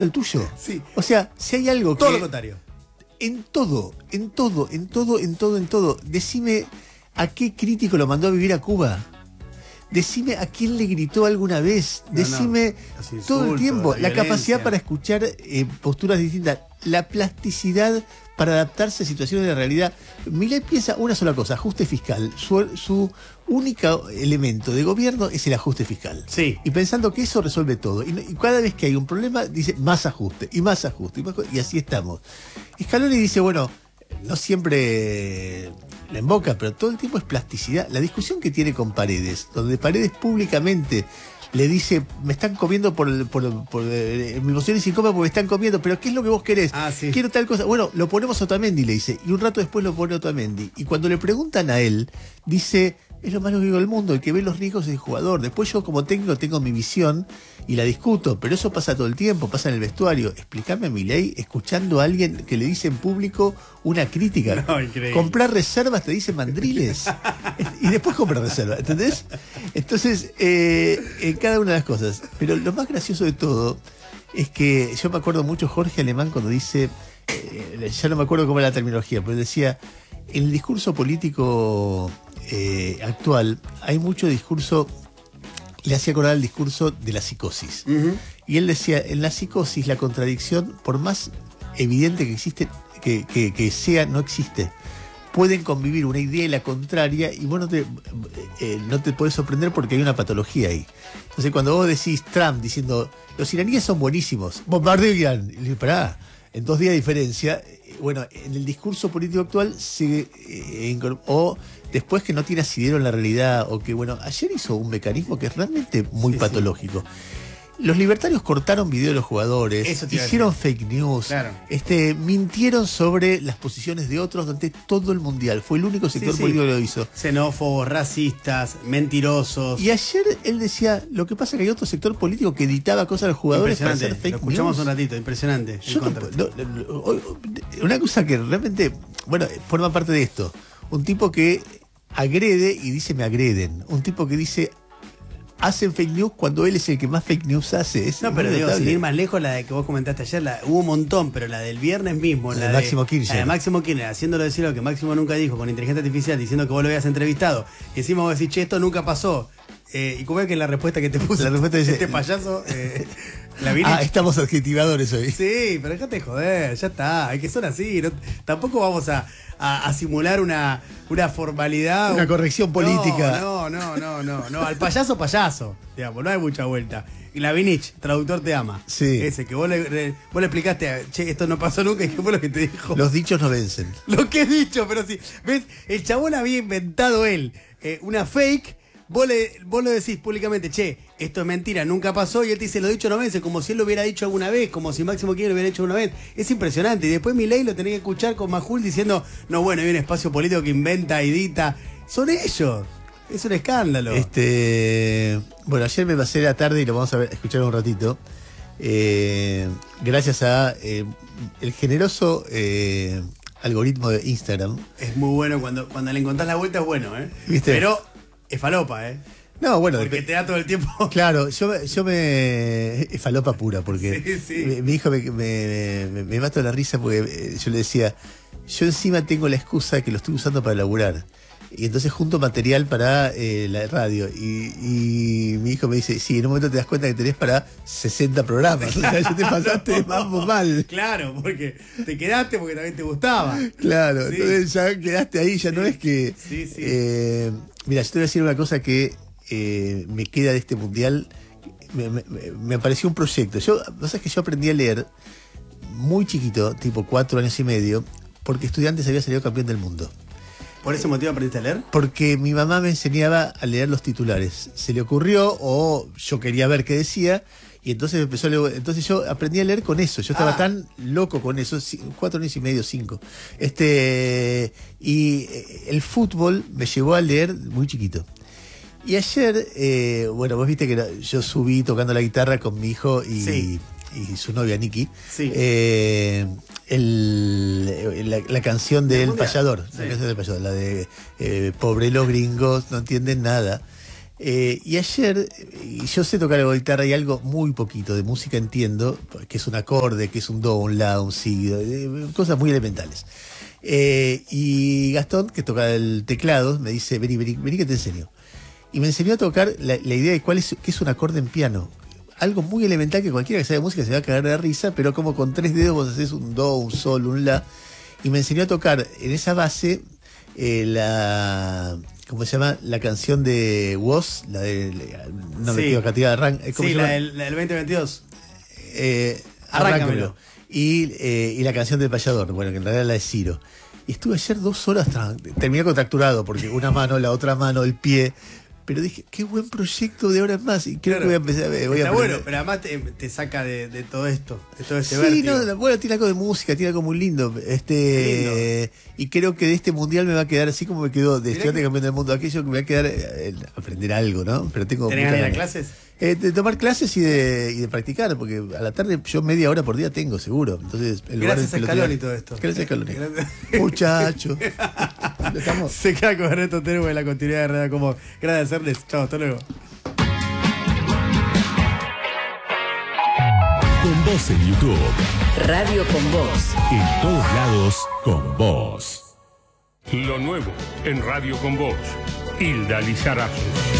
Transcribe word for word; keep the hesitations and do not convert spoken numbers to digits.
el tuyo. Sí. O sea, si hay algo Todo que... lo contrario. En todo, en todo, en todo, en todo, en todo. Decime a qué crítico lo mandó a vivir a Cuba. Decime a quién le gritó alguna vez. No, Decime no. Los insultos, todo el tiempo. la La, capacidad violencia. para escuchar eh, posturas distintas. La plasticidad para adaptarse a situaciones de realidad. Milei piensa una sola cosa, ajuste fiscal. Su, su único elemento de gobierno es el ajuste fiscal. Sí. Y pensando que eso resuelve todo. Y, no- y cada vez que hay un problema, dice más ajuste, y más ajuste, y, más, y así estamos. Scaloni dice, bueno, no siempre la emboca, pero todo el tiempo es plasticidad. La discusión que tiene con Paredes, donde Paredes públicamente le dice, me están comiendo por, el- por, por eh, mi emoción es incómoda porque me están comiendo, pero ¿qué es lo que vos querés? Ah, sí. Quiero tal cosa. Bueno, lo ponemos a Otamendi, le dice, y un rato después lo pone Otamendi. Y cuando le preguntan a él, dice, es lo más lógico del mundo, el que ve los riesgos es el jugador. Después yo como técnico tengo mi visión y la discuto, pero eso pasa todo el tiempo, pasa en el vestuario. Explícame, Milei, escuchando a alguien que le dice en público una crítica. No, increíble. Comprar reservas te dice mandriles. Y después comprar reservas, ¿entendés? Entonces, eh, en cada una de las cosas. Pero lo más gracioso de todo es que yo me acuerdo mucho Jorge Alemán cuando dice, eh, ya no me acuerdo cómo era la terminología, pero decía, en el discurso político eh, actual hay mucho discurso, le hacía acordar el discurso de la psicosis. Uh-huh. Y él decía, en la psicosis la contradicción, por más evidente que existe, que, que, que sea, no existe. Pueden convivir una idea y la contraria, y vos no te, eh, no te podés sorprender porque hay una patología ahí. Entonces, cuando vos decís Trump diciendo, los iraníes son buenísimos, bombardeo Irán, y le digo, pará, en dos días de diferencia, eh, bueno, en el discurso político actual se eh, o después que no tiene asidero en la realidad, o que, bueno, ayer hizo un mecanismo que es realmente muy Sí, patológico. Los libertarios cortaron video de los jugadores, Eso te iba a hicieron decir. fake news, Claro. este, mintieron sobre las posiciones de otros durante todo el mundial. Fue el único sector Sí, sí. político que lo hizo. Xenófobos, racistas, mentirosos. Y ayer él decía, lo que pasa es que hay otro sector político que editaba cosas a los jugadores para hacer Impresionante. fake Lo escuchamos news. un ratito, impresionante. Yo el no, contra. no, no, no, una cosa que realmente, bueno, forma parte de esto. Un tipo que agrede y dice me agreden. Un tipo que dice hacen fake news cuando él es el que más fake news hace. Es No, pero muy digo, notable. sin ir más lejos, la de que vos comentaste ayer, la, hubo un montón, pero la del viernes mismo, La la, de de Máximo Kirchner. la de Máximo Kirchner, haciéndolo decir lo que Máximo nunca dijo con inteligencia artificial, diciendo que vos lo habías entrevistado, y encima vos decís, che, esto nunca pasó. Eh, ¿Y cómo es que la respuesta que te puso La respuesta dice- este payaso? Eh, la vi. Ah, estamos adjetivadores hoy. Sí, pero déjate de joder, ya está, hay que ser así. No, tampoco vamos a, a, a simular una, una formalidad. Una un- corrección política. No, no, no, no, no. Al payaso, payaso. Digamos, no hay mucha vuelta. Y la Vinich, traductor te ama. Sí. Ese, que vos le, le- vos le explicaste, che, esto no pasó nunca, y qué fue lo que te dijo. Los dichos no vencen. Lo que he dicho, pero sí. ¿Ves? El chabón había inventado él eh, una fake. Vos, le, vos lo decís públicamente, che, esto es mentira, nunca pasó, y él te dice, lo dicho no vence, como si él lo hubiera dicho alguna vez, como si Máximo Kirchner lo hubiera dicho una vez. Es impresionante. Y después Milei lo tenés que escuchar con Majul diciendo, no, bueno, hay un espacio político que inventa, edita. Son ellos. Es un escándalo. Este, bueno, ayer me pasé la tarde y lo vamos a ver- escuchar un ratito. Eh, gracias a eh, el generoso eh, algoritmo de Instagram. Es muy bueno cuando, cuando le encontrás la vuelta, es bueno, ¿eh? ¿Viste? Pero es falopa, ¿eh? No, bueno, Porque dep- te da todo el tiempo. claro, yo, me- yo me. Es falopa pura, porque Sí, sí. Mi, mi hijo me, me, me, me mato de la risa porque eh, yo le decía, yo encima tengo la excusa de que lo estoy usando para laburar. Y entonces junto material para eh, la radio. Y, y mi hijo me dice, sí, en un momento te das cuenta que tenés para sesenta programas. O sea, ya te pasaste de mambo mal. Claro, porque te quedaste porque también te gustaba. Claro, Sí. entonces ya quedaste ahí, ya no es que... Sí, sí. Eh, mira, yo te voy a decir una cosa que eh, me queda de este mundial. Me, me, me apareció un proyecto. Yo, vos sabés que yo aprendí a leer muy chiquito, tipo cuatro años y medio, porque Estudiantes había salido campeón del mundo. ¿Por ese motivo aprendiste a leer? Porque mi mamá me enseñaba a leer los titulares. Se le ocurrió, o yo quería ver qué decía, y entonces empezó a leer, entonces yo aprendí a leer con eso. Yo estaba Ah. tan loco con eso, ci- cuatro años y medio, cinco. Este, y eh, el fútbol me llevó a leer muy chiquito. Y ayer, eh, bueno, vos viste que la- yo subí tocando la guitarra con mi hijo y, Sí. y su novia Nikki. Sí. Eh, el, la, la canción del mundial. payador, Sí. la canción del payador, la de eh, pobre los gringos, no entienden nada. Eh, y ayer, y yo sé tocar la guitarra y algo muy poquito de música entiendo, que es un acorde, que es un do, un la, un si, eh, cosas muy elementales. Eh, y Gastón, que toca el teclado, me dice, vení, vení, vení que te enseño. Y me enseñó a tocar la, la idea de cuál es, qué es un acorde en piano. Algo muy elemental que cualquiera que sabe música se va a cagar de risa, pero como con tres dedos vos haces un do, un sol, un la. Y me enseñó a tocar en esa base eh, la... ¿Cómo se llama? La canción de Woz, la de... No me Sí. quedo cantidad de arran... ¿cómo Sí, se la llama? del, la del veinte veintidós. Eh, Arráncamelo. Arráncamelo. Y, eh, y la canción del payador, bueno, que en realidad es la de Ciro. Y estuve ayer dos horas, tra- terminé contracturado, porque una mano, la otra mano, el pie. Pero dije, qué buen proyecto de ahora en más. Y creo Claro. que voy a empezar. Voy Está a bueno, aprender. pero además te, te saca de, de todo esto, de todo este Sí, vértigo. no, bueno, tiene algo de música, tiene algo muy lindo. Este, y creo que de este mundial me va a quedar así como me quedó de Mirá estudiante que- campeón del mundo aquello, que me va a quedar eh, aprender algo, ¿no? Pero tengo ¿Tenés muchas ganas de ir a ganas. clases? Eh, de tomar clases y de, y de practicar, porque a la tarde yo media hora por día tengo, seguro. Entonces, en lugar Gracias de a pelotear- Scaloni todo esto. Gracias a Scaloni. Gracias. Muchacho. ¿Lo estamos? Se queda con Ernesto Terbo en la continuidad de Reda como. Gracias, Ernest. Chao, hasta luego. Con vos en YouTube, Radio con Voz. en todos lados, con vos. Lo nuevo en Radio con Voz. Hilda Lizarazo.